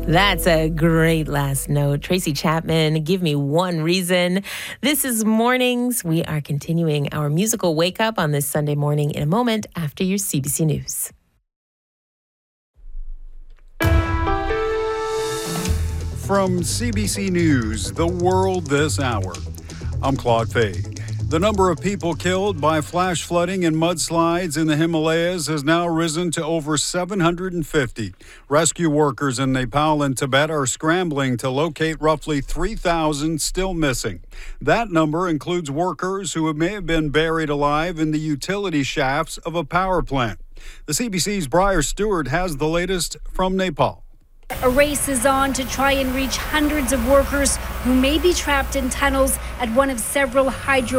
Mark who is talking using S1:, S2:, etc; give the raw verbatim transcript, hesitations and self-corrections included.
S1: That's a great last note. Tracy Chapman, Give Me One Reason. This is Mornings. We are continuing our musical wake up on this Sunday morning in a moment after your C B C News.
S2: From C B C News, The World This Hour, I'm Claude Fade. The number of people killed by flash flooding and mudslides in the Himalayas has now risen to over seven hundred fifty. Rescue workers in Nepal and Tibet are scrambling to locate roughly three thousand still missing. That number includes workers who may have been buried alive in the utility shafts of a power plant. The C B C's Briar Stewart has the latest from Nepal.
S3: A race is on to try and reach hundreds of workers who may be trapped in tunnels at one of several hydro